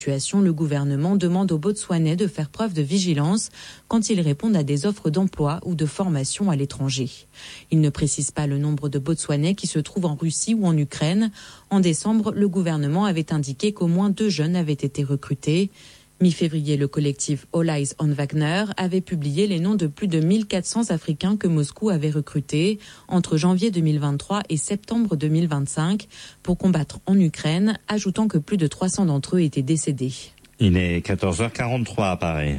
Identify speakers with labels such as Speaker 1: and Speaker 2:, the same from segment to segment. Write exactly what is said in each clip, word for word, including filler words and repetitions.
Speaker 1: Le gouvernement demande aux Botswanais de faire preuve de vigilance quand ils répondent à des offres d'emploi ou de formation à l'étranger. Il ne précise pas le nombre de Botswanais qui se trouvent en Russie ou en Ukraine. En décembre, le gouvernement avait indiqué qu'au moins deux jeunes avaient été recrutés. Mi-février, le collectif All Eyes on Wagner avait publié les noms de plus de mille quatre cents Africains que Moscou avait recrutés entre janvier deux mille vingt-trois et septembre deux mille vingt-cinq pour combattre en Ukraine, ajoutant que plus de trois cents d'entre eux étaient décédés.
Speaker 2: Il est quatorze heures quarante-trois à Paris.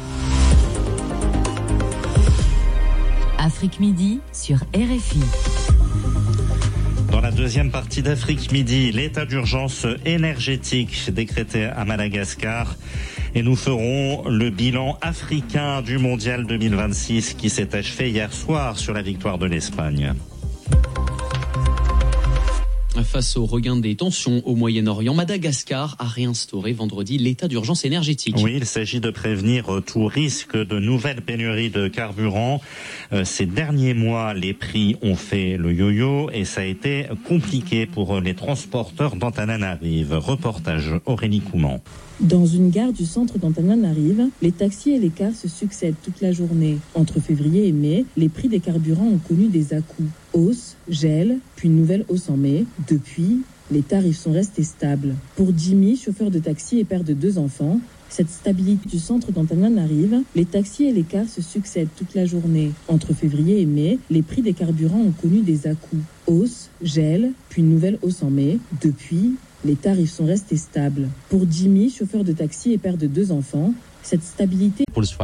Speaker 3: Afrique Midi sur R F I.
Speaker 2: Dans la deuxième partie d'Afrique Midi, l'état d'urgence énergétique décrété à Madagascar. Et nous ferons le bilan africain du mondial deux mille vingt-six qui s'est achevé hier soir sur la victoire de l'Espagne.
Speaker 4: Face au regain des tensions au Moyen-Orient, Madagascar a réinstauré vendredi l'état d'urgence énergétique.
Speaker 2: Oui, il s'agit de prévenir tout risque de nouvelles pénuries de carburant. Euh, ces derniers mois, les prix ont fait le yo-yo et ça a été compliqué pour les transporteurs d'Antananarive. Reportage Aurélie Couman.
Speaker 5: Dans une gare du centre d'Antananarive, les taxis et les cars se succèdent toute la journée. Entre février et mai, les prix des carburants ont connu des à-coups. Hausse, gel, puis une nouvelle hausse en mai. Depuis, les tarifs sont restés stables. Pour Jimmy, chauffeur de taxi et père de deux enfants, cette stabilité du centre d'Antananarive, les taxis et les cars se succèdent toute la journée. Entre février et mai, les prix des carburants ont connu des à-coups. Hausse, gel, puis une nouvelle hausse en mai. Depuis, les tarifs sont restés stables. Pour Jimmy, chauffeur de taxi et père de deux enfants, cette stabilité,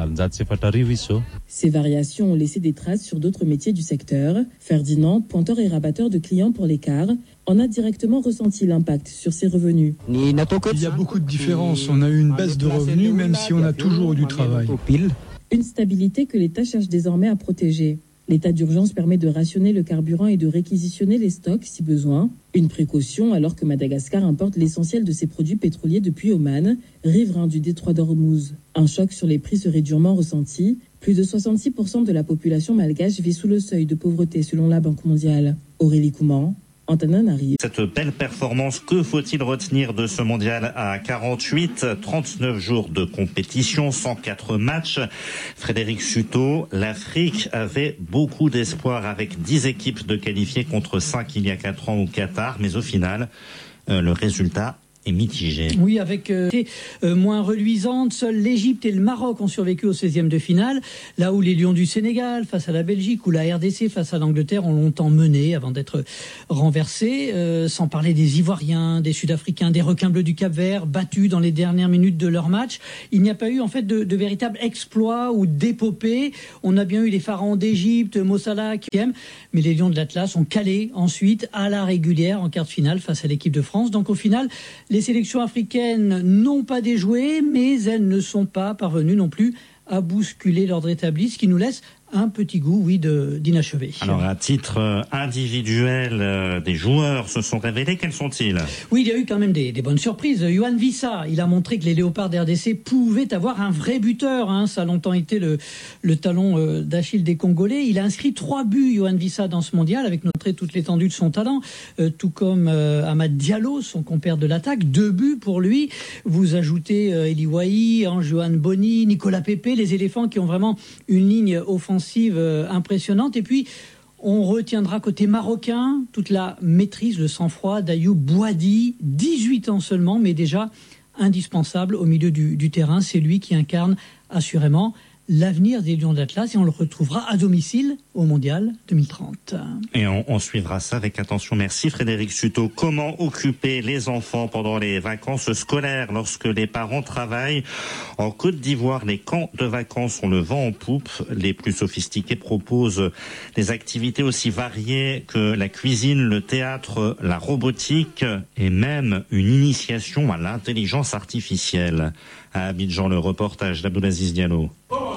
Speaker 5: ces variations ont laissé des traces sur d'autres métiers du secteur. Ferdinand, pointeur et rabatteur de clients pour les cars, en a directement ressenti l'impact sur ses revenus.
Speaker 6: Il y a beaucoup de différences. On a eu une baisse de revenus, même si on a toujours eu du travail.
Speaker 5: Une stabilité que l'État cherche désormais à protéger. L'état d'urgence permet de rationner le carburant et de réquisitionner les stocks si besoin. Une précaution alors que Madagascar importe l'essentiel de ses produits pétroliers depuis Oman, riverain du détroit d'Ormuz. Un choc sur les prix serait durement ressenti. Plus de soixante-six pour cent de la population malgache vit sous le seuil de pauvreté selon la Banque mondiale. Aurélie Couman, Antananarive.
Speaker 2: Cette belle performance, que faut-il retenir de ce mondial à quarante-huit, trente-neuf jours de compétition, cent quatre matchs. Frédéric Suto, l'Afrique avait beaucoup d'espoir avec dix équipes de qualifiées contre cinq il y a quatre ans au Qatar, mais au final, euh, le résultat est mitigé.
Speaker 7: Oui, avec euh, euh, moins reluisante. Seuls l'Égypte et le Maroc ont survécu au seizième de finale, là où les Lions du Sénégal face à la Belgique ou la R D C face à l'Angleterre ont longtemps mené avant d'être renversés. Euh, sans parler des Ivoiriens, des Sud-Africains, des requins bleus du Cap-Vert battus dans les dernières minutes de leur match. Il n'y a pas eu en fait de, de véritable exploit ou d'épopée. On a bien eu les pharaons d'Égypte, Mo Salah, mais les Lions de l'Atlas ont calé ensuite à la régulière en quart de finale face à l'équipe de France. Donc au final, les sélections africaines n'ont pas déjoué, mais elles ne sont pas parvenues non plus à bousculer l'ordre établi, ce qui nous laisse un petit goût, oui, de, d'inachevé.
Speaker 2: Alors, à titre euh, individuel, euh, des joueurs se sont révélés. Quels sont-ils ?
Speaker 7: Oui, il y a eu quand même des, des bonnes surprises. Yohan Wissa, il a montré que les Léopards d'R D C pouvaient avoir un vrai buteur. Hein. Ça a longtemps été le, le talon euh, d'Achille des Congolais. Il a inscrit trois buts, Yohan Wissa, dans ce mondial, avec montré toute l'étendue de son talent. Euh, tout comme euh, Amad Diallo, son compère de l'attaque. Deux buts pour lui. Vous ajoutez euh, Eli Wahi, hein, Johan Boni, Nicolas Pépé, les éléphants qui ont vraiment une ligne offensive impressionnante. Et puis, on retiendra côté marocain toute la maîtrise, le sang-froid d'Ayoub Bouadi, dix-huit ans seulement, mais déjà indispensable au milieu du, du terrain. C'est lui qui incarne assurément l'avenir des Lions d'Atlas et on le retrouvera à domicile au Mondial deux mille trente.
Speaker 2: Et on, on suivra ça avec attention. Merci Frédéric Suto. Comment occuper les enfants pendant les vacances scolaires lorsque les parents travaillent ? En Côte d'Ivoire, les camps de vacances ont le vent en poupe. Les plus sophistiqués proposent des activités aussi variées que la cuisine, le théâtre, la robotique et même une initiation à l'intelligence artificielle. À Abidjan, le reportage d'Abdoulaziz Diallo.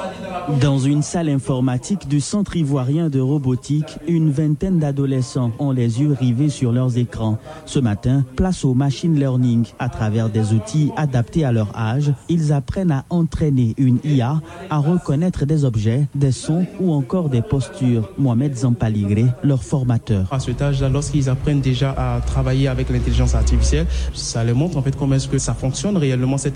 Speaker 8: Dans une salle informatique du Centre ivoirien de robotique, une vingtaine d'adolescents ont les yeux rivés sur leurs écrans. Ce matin, place au machine learning. À travers des outils adaptés à leur âge, ils apprennent à entraîner une I A à reconnaître des objets, des sons ou encore des postures. Mohamed Zampaligré, leur formateur.
Speaker 9: À cet âge-là, lorsqu'ils apprennent déjà à travailler avec l'intelligence artificielle, ça les montre en fait comment est-ce que ça fonctionne réellement cette